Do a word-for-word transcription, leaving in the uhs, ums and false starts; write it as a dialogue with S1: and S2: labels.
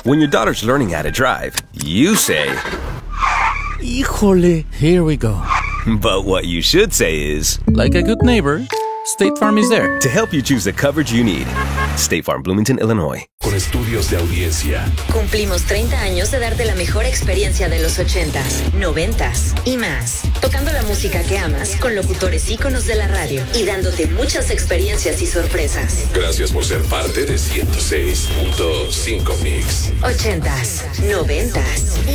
S1: When your daughter's learning how to drive, you say,
S2: Híjole, here we go.
S1: But what you should say is,
S2: like a good neighbor, State Farm is there
S1: to help you choose the coverage you need. State Farm, Bloomington, Illinois.
S3: Con estudios de audiencia.
S4: Cumplimos treinta años de darte la mejor experiencia de los ochentas, noventas y más. Tocando la música que amas con locutores íconos de la radio y dándote muchas experiencias y sorpresas.
S3: Gracias por ser parte de ciento seis punto cinco Mix.
S4: Ochentas, noventas